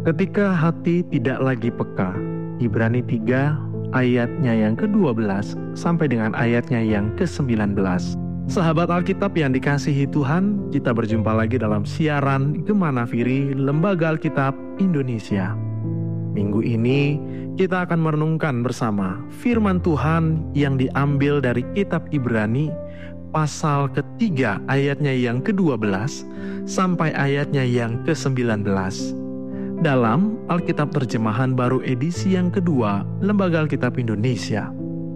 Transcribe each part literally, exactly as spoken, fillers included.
Ketika hati tidak lagi peka. Ibrani tiga ayatnya yang kedua belas sampai dengan ayatnya yang kesembilan belas. Sahabat Alkitab yang dikasihi Tuhan, kita berjumpa lagi dalam siaran Gema Nafiri Lembaga Alkitab Indonesia. Minggu ini kita akan merenungkan bersama firman Tuhan yang diambil dari kitab Ibrani pasal ketiga ayatnya yang kedua belas sampai ayatnya yang kesembilan belas. Dalam Alkitab Terjemahan Baru edisi yang kedua Lembaga Alkitab Indonesia.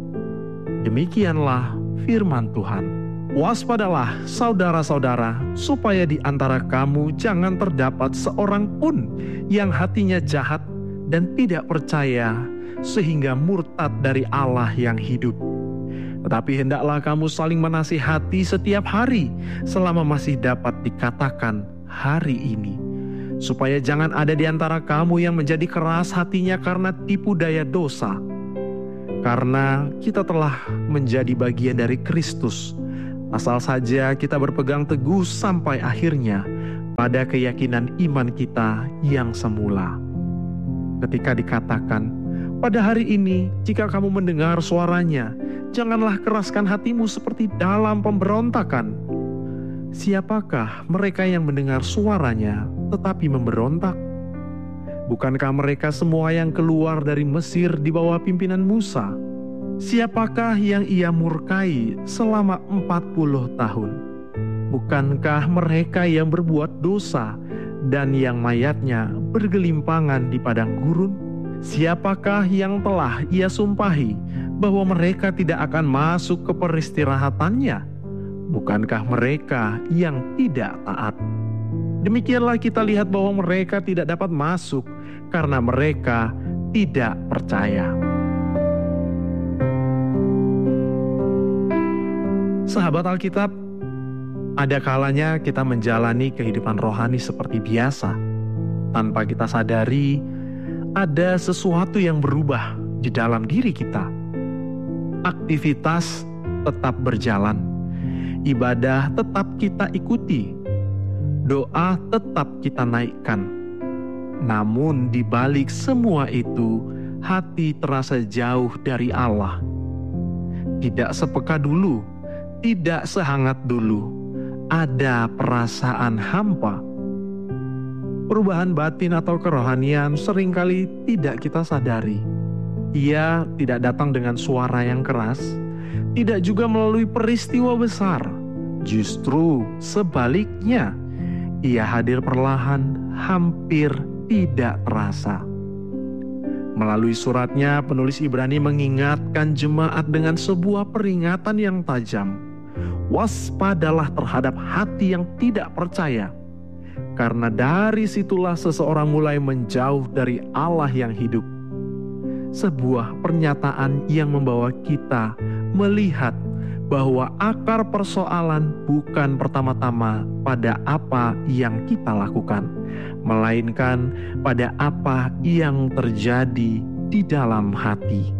Demikianlah firman Tuhan. Waspadalah saudara-saudara, supaya di antara kamu jangan terdapat seorang pun yang hatinya jahat dan tidak percaya sehingga murtad dari Allah yang hidup. Tetapi hendaklah kamu saling menasihati setiap hari selama masih dapat dikatakan hari ini, supaya jangan ada di antara kamu yang menjadi keras hatinya karena tipu daya dosa. Karena kita telah menjadi bagian dari Kristus, asal saja kita berpegang teguh sampai akhirnya pada keyakinan iman kita yang semula. Ketika dikatakan, pada hari ini jika kamu mendengar suaranya, janganlah keraskan hatimu seperti dalam pemberontakan. Siapakah mereka yang mendengar suaranya tetapi memberontak? Bukankah mereka semua yang keluar dari Mesir di bawah pimpinan Musa? Siapakah yang ia murkai selama empat puluh tahun? Bukankah mereka yang berbuat dosa dan yang mayatnya bergelimpangan di padang gurun? Siapakah yang telah ia sumpahi bahwa mereka tidak akan masuk ke peristirahatannya? Bukankah mereka yang tidak taat? Demikianlah kita lihat bahwa mereka tidak dapat masuk karena mereka tidak percaya. Sahabat Alkitab, ada kalanya kita menjalani kehidupan rohani seperti biasa. Tanpa kita sadari, ada sesuatu yang berubah di dalam diri kita. Aktivitas tetap berjalan, ibadah tetap kita ikuti, doa tetap kita naikkan. Namun di balik semua itu, hati terasa jauh dari Allah. Tidak sepeka dulu, tidak sehangat dulu, ada perasaan hampa. Perubahan batin atau kerohanian seringkali tidak kita sadari. Ia tidak datang dengan suara yang keras, tidak juga melalui peristiwa besar. Justru sebaliknya, ia hadir perlahan, hampir tidak terasa. Melalui suratnya, penulis Ibrani mengingatkan jemaat dengan sebuah peringatan yang tajam. Waspadalah terhadap hati yang tidak percaya, karena dari situlah seseorang mulai menjauh dari Allah yang hidup. Sebuah pernyataan yang membawa kita melihat bahwa akar persoalan bukan pertama-tama pada apa yang kita lakukan, melainkan pada apa yang terjadi di dalam hati.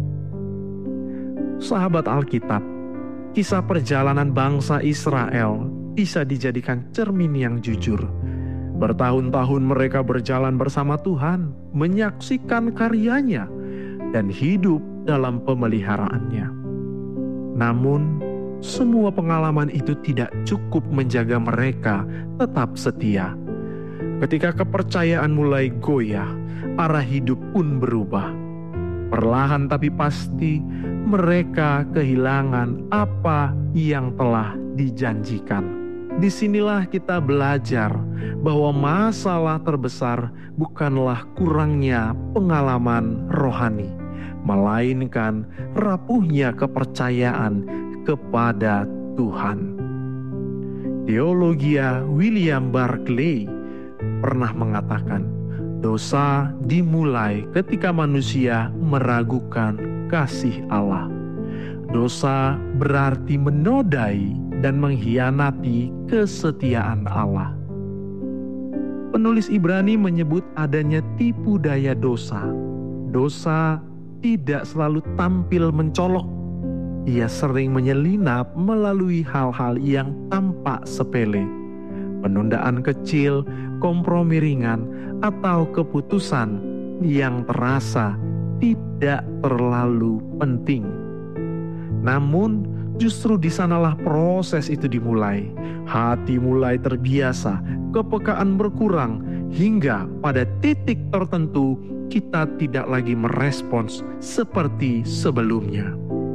Sahabat Alkitab, kisah perjalanan bangsa Israel bisa dijadikan cermin yang jujur. Bertahun-tahun mereka berjalan bersama Tuhan, menyaksikan karyanya, dan hidup dalam pemeliharaannya. Namun, semua pengalaman itu tidak cukup menjaga mereka tetap setia. Ketika kepercayaan mulai goyah, arah hidup pun berubah. Perlahan tapi pasti, mereka kehilangan apa yang telah dijanjikan. Disinilah kita belajar bahwa masalah terbesar bukanlah kurangnya pengalaman rohani, melainkan rapuhnya kepercayaan kepada Tuhan. Teologia William Barclay pernah mengatakan, dosa dimulai ketika manusia meragukan kasih Allah. Dosa berarti menodai dan mengkhianati kesetiaan Allah. Penulis Ibrani menyebut adanya tipu daya dosa. Dosa tidak selalu tampil mencolok. Ia sering menyelinap melalui hal-hal yang tampak sepele. penundaan kecil, kompromi ringan, atau keputusan yang terasa tidak terlalu penting. Namun, justru di sanalah proses itu dimulai. Hati mulai terbiasa, kepekaan berkurang, hingga pada titik tertentu kita tidak lagi merespons seperti sebelumnya.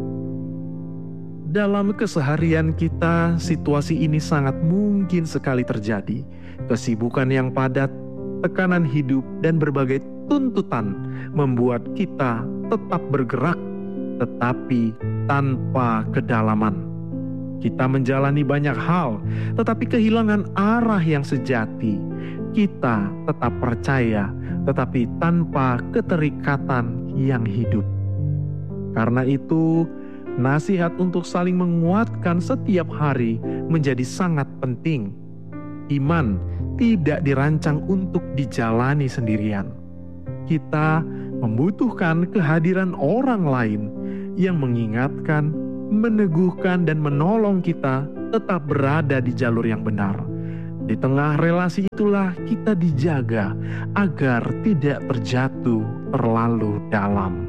Dalam keseharian kita, situasi ini sangat mungkin sekali terjadi. Kesibukan yang padat, tekanan hidup, dan berbagai tuntutan membuat kita tetap bergerak, tetapi tanpa kedalaman. Kita menjalani banyak hal, tetapi kehilangan arah yang sejati. Kita tetap percaya, tetapi tanpa keterikatan yang hidup. Karena itu, nasihat untuk saling menguatkan setiap hari menjadi sangat penting. Iman tidak dirancang untuk dijalani sendirian. Kita membutuhkan kehadiran orang lain yang mengingatkan, meneguhkan, dan menolong kita tetap berada di jalur yang benar. Di tengah relasi itulah kita dijaga agar tidak terjatuh terlalu dalam.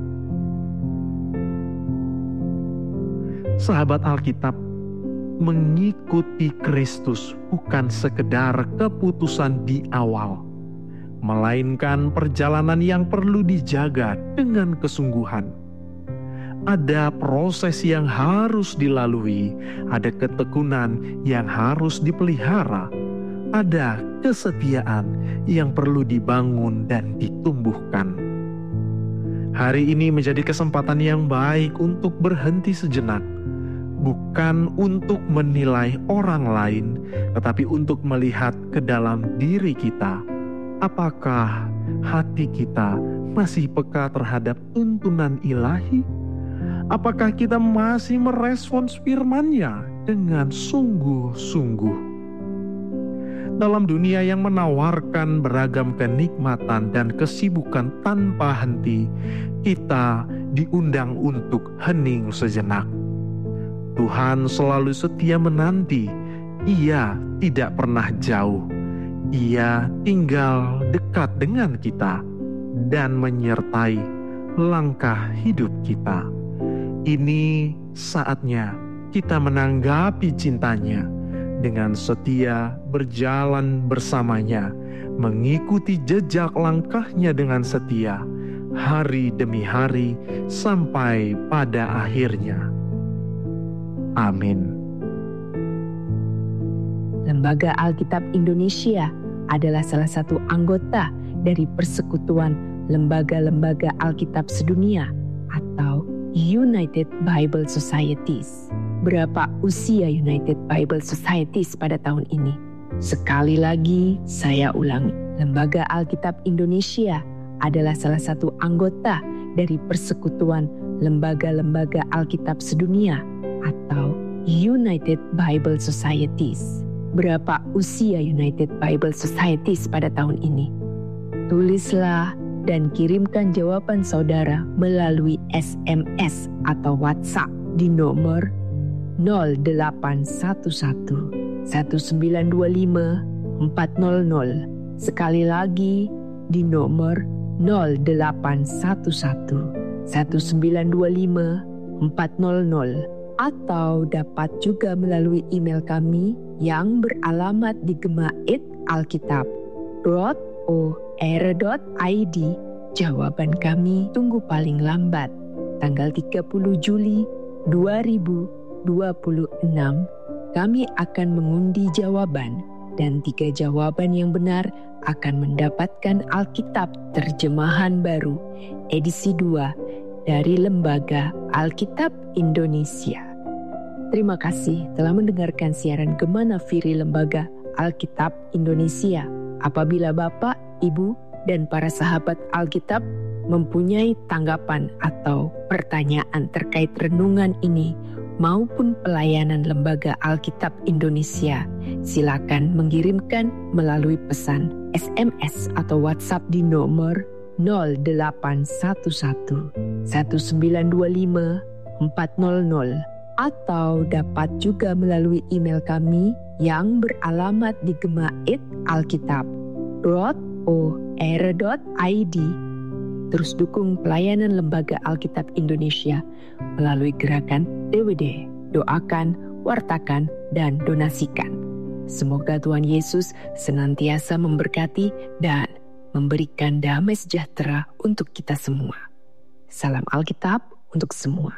Sahabat Alkitab, mengikuti Kristus bukan sekedar keputusan di awal, melainkan perjalanan yang perlu dijaga dengan kesungguhan. Ada proses yang harus dilalui, ada ketekunan yang harus dipelihara, ada kesetiaan yang perlu dibangun dan ditumbuhkan. Hari ini menjadi kesempatan yang baik untuk berhenti sejenak, bukan untuk menilai orang lain, tetapi untuk melihat ke dalam diri kita. Apakah hati kita masih peka terhadap tuntunan ilahi? Apakah kita masih merespons firman-Nya dengan sungguh-sungguh? Dalam dunia yang menawarkan beragam kenikmatan dan kesibukan tanpa henti, kita diundang untuk hening sejenak. Tuhan selalu setia menanti. Ia tidak pernah jauh. Ia tinggal dekat dengan kita dan menyertai langkah hidup kita. Ini saatnya kita menanggapi cintanya dengan setia berjalan bersamanya, mengikuti jejak langkahnya dengan setia, hari demi hari sampai pada akhirnya. Amin. Lembaga Alkitab Indonesia adalah salah satu anggota dari Persekutuan Lembaga-Lembaga Alkitab Sedunia atau United Bible Societies. Berapa usia United Bible Societies pada tahun ini? Sekali lagi saya ulangi, Lembaga Alkitab Indonesia adalah salah satu anggota dari Persekutuan Lembaga-Lembaga Alkitab Sedunia atau United Bible Societies. Berapa usia United Bible Societies pada tahun ini? Tulislah dan kirimkan jawaban saudara melalui S M S atau WhatsApp di nomor nol delapan satu satu satu sembilan dua lima empat nol nol. Sekali lagi di nomor nol delapan satu satu satu sembilan dua lima empat nol nol, atau dapat juga melalui email kami yang beralamat di gema at alkitab dot or dot i d. Jawaban kami tunggu paling lambat tanggal tiga puluh Juli dua ribu dua puluh enam. Kami akan mengundi jawaban dan tiga jawaban yang benar akan mendapatkan Alkitab terjemahan baru edisi dua dari Lembaga Alkitab Indonesia. Terima kasih telah mendengarkan siaran Gema Nafiri Lembaga Alkitab Indonesia. Apabila Bapak, Ibu, dan para sahabat Alkitab mempunyai tanggapan atau pertanyaan terkait renungan ini maupun pelayanan Lembaga Alkitab Indonesia, silakan mengirimkan melalui pesan S M S atau WhatsApp di nomor nol delapan satu satu satu sembilan dua lima empat nol nol atau dapat juga melalui email kami yang beralamat di gema at alkitab dot or dot i d. Terus dukung pelayanan Lembaga Alkitab Indonesia melalui gerakan D W D, doakan, wartakan, dan donasikan. Semoga Tuhan Yesus senantiasa memberkati dan memberikan damai sejahtera untuk kita semua. Salam Alkitab untuk semua.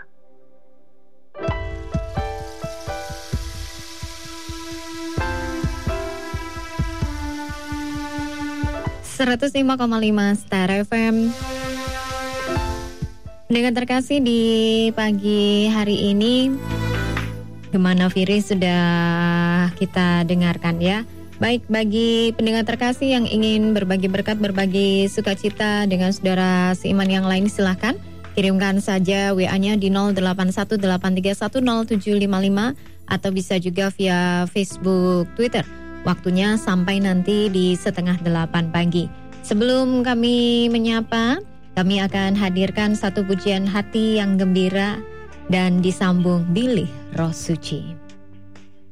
seratus lima koma lima Star F M. Dengan terkasih di pagi hari ini, Gema Firi sudah kita dengarkan ya. Baik, bagi pendengar terkasih yang ingin berbagi berkat, berbagi sukacita dengan saudara seiman yang lain, silahkan kirimkan saja W A-nya di nol delapan satu delapan tiga satu nol tujuh lima lima atau bisa juga via Facebook, Twitter. Waktunya sampai nanti di setengah delapan pagi. Sebelum kami menyapa, kami akan hadirkan satu pujian hati yang gembira dan disambung bilih Roh Suci.